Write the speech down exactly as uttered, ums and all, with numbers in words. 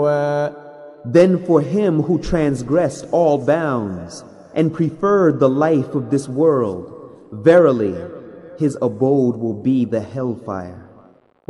Then for him who transgressed all bounds and preferred the life of this world, verily his abode will be the hellfire.